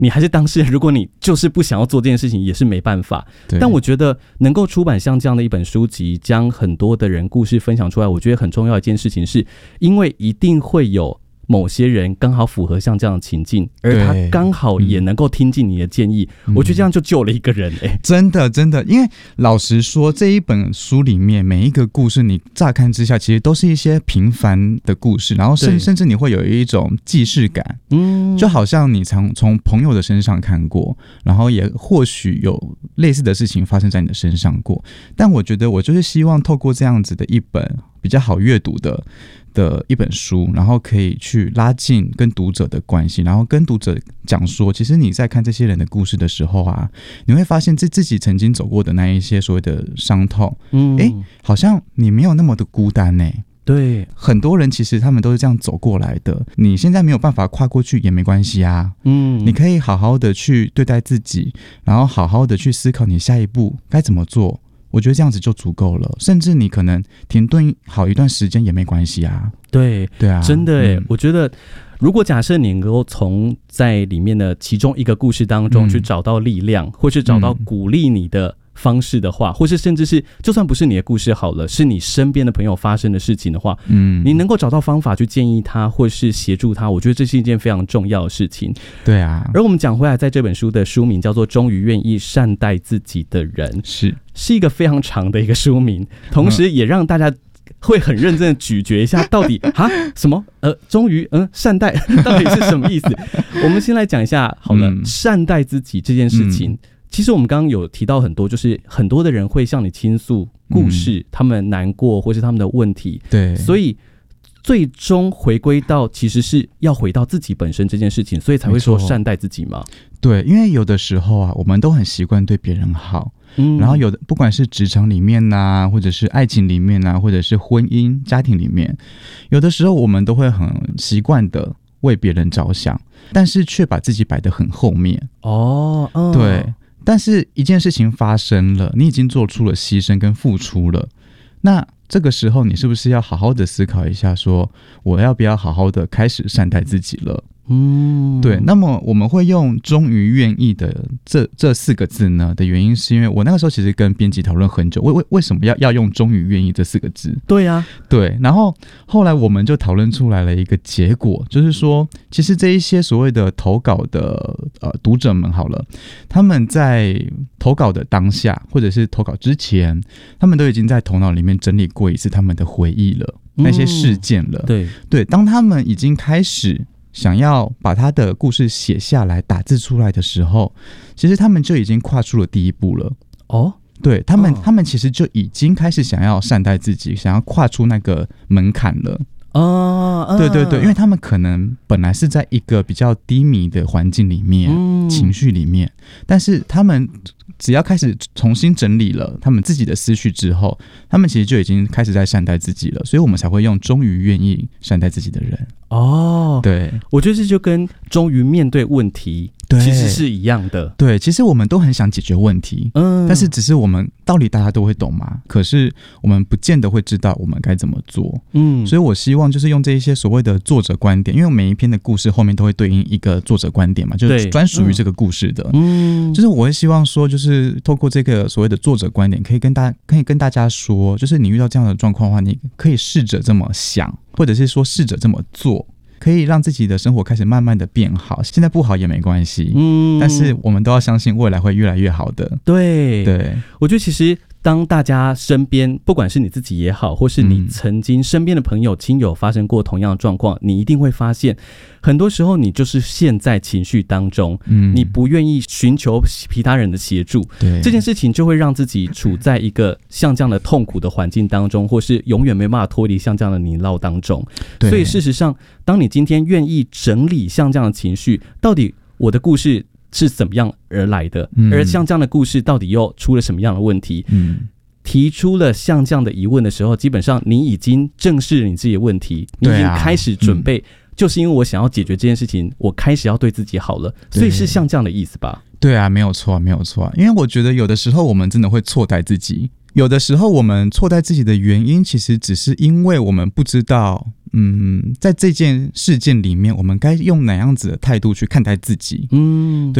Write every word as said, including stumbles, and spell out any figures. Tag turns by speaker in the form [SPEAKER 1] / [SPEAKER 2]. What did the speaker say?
[SPEAKER 1] 你还是当事人，如果你就是不想要做这件事情，也是没办法。但我觉得能够出版像这样的一本书籍，将很多的人故事分享出来，我觉得很重要的一件事情是，因为一定会有某些人刚好符合像这样的情境，而他刚好也能够听进你的建议，我觉得这样就救了一个人、欸、
[SPEAKER 2] 真的真的，因为老实说，这一本书里面每一个故事，你乍看之下其实都是一些平凡的故事，然后 甚, 甚至你会有一种既视感，嗯，就好像你常从朋友的身上看过，然后也或许有类似的事情发生在你的身上过。但我觉得我就是希望透过这样子的一本比较好阅读的的一本书，然后可以去拉近跟读者的关系，然后跟读者讲说，其实你在看这些人的故事的时候啊，你会发现自自己曾经走过的那一些所谓的伤痛，嗯，哎，好像你没有那么的孤单呢、欸。
[SPEAKER 1] 对，
[SPEAKER 2] 很多人其实他们都是这样走过来的，你现在没有办法跨过去也没关系啊，嗯，你可以好好的去对待自己，然后好好的去思考你下一步该怎么做。我觉得这样子就足够了，甚至你可能停顿好一段时间也没关系啊。
[SPEAKER 1] 对
[SPEAKER 2] 对啊，
[SPEAKER 1] 真的耶、嗯、我觉得如果假设你能够从在里面的其中一个故事当中去找到力量、嗯、或是找到鼓励你的方式的话、嗯、或是甚至是就算不是你的故事好了，是你身边的朋友发生的事情的话，嗯，你能够找到方法去建议他或是协助他，我觉得这是一件非常重要的事情。
[SPEAKER 2] 对啊，
[SPEAKER 1] 而我们讲回来，在这本书的书名叫做《终于愿意善待自己的人》，
[SPEAKER 2] 是
[SPEAKER 1] 是一个非常长的一个书名，同时也让大家会很认真的咀嚼一下到底啊什么呃终于嗯善待到底是什么意思。我们先来讲一下好了、嗯、善待自己这件事情、嗯、其实我们刚刚有提到很多，就是很多的人会向你倾诉故事、嗯、他们难过或是他们的问题，
[SPEAKER 2] 对，
[SPEAKER 1] 所以最终回归到其实是要回到自己本身这件事情，所以才会说善待自己嘛。
[SPEAKER 2] 对，因为有的时候啊，我们都很习惯对别人好，嗯，然后有的不管是职场里面啊，或者是爱情里面啊，或者是婚姻家庭里面，有的时候我们都会很习惯的为别人着想，但是却把自己摆得很后面
[SPEAKER 1] 哦、嗯、
[SPEAKER 2] 对，但是一件事情发生了，你已经做出了牺牲跟付出了，那这个时候你是不是要好好的思考一下，说我要不要好好的开始善待自己了？嗯，对。那么我们会用终于愿意的这这四个字呢的原因，是因为我那个时候其实跟编辑讨论很久，为为为什么要要用终于愿意这四个字？
[SPEAKER 1] 对啊，
[SPEAKER 2] 对。然后后来我们就讨论出来了一个结果，就是说，其实这一些所谓的投稿的呃读者们好了，他们在投稿的当下，或者是投稿之前，他们都已经在头脑里面整理过一次他们的回忆了，那些事件了。
[SPEAKER 1] 嗯、对
[SPEAKER 2] 对，当他们已经开始想要把他的故事写下来打字出来的时候，其实他们就已经跨出了第一步了。哦，对，他们、哦、他们其实就已经开始想要善待自己，想要跨出那个门槛了。哦，对对对，因为他们可能本来是在一个比较低迷的环境里面、嗯、情绪里面，但是他们只要开始重新整理了他们自己的思绪之后，他们其实就已经开始在善待自己了，所以我们才会用终于愿意善待自己的人。哦，对，
[SPEAKER 1] 我觉得这就跟终于面对问题其实是一样的。
[SPEAKER 2] 对，其实我们都很想解决问题，嗯，但是只是我们道理大家都会懂嘛，可是我们不见得会知道我们该怎么做。嗯，所以我希望就是用这一些所谓的作者观点，因为每一篇的故事后面都会对应一个作者观点嘛，就是专属于这个故事的。嗯，就是我会希望说，就是透过这个所谓的作者观点，可以跟大可以跟大家说，就是你遇到这样的状况的话，你可以试着这么想，或者是说试着这么做，可以让自己的生活开始慢慢的变好。现在不好也没关系，嗯，但是我们都要相信未来会越来越好的。
[SPEAKER 1] 对
[SPEAKER 2] 对，
[SPEAKER 1] 我觉得其实当大家身边，不管是你自己也好，或是你曾经身边的朋友亲友发生过同样的状况、嗯、你一定会发现很多时候你就是陷在情绪当中、嗯、你不愿意寻求其他人的协助，对，这件事情就会让自己处在一个像这样的痛苦的环境当中，或是永远没办法脱离像这样的泥淖当中。所以事实上，当你今天愿意整理像这样的情绪，到底我的故事是怎么样而来的、嗯、而像这样的故事到底又出了什么样的问题、嗯、提出了像这样的疑问的时候，基本上你已经正视了你自己的问题，你已经开始准备、啊嗯、就是因为我想要解决这件事情，我开始要对自己好了，所以是像这样的意思吧？
[SPEAKER 2] 对啊，没有错没有错，因为我觉得有的时候我们真的会错待自己，有的时候我们错待自己的原因其实只是因为我们不知道嗯，在这件事件里面，我们该用哪样子的态度去看待自己？嗯，对。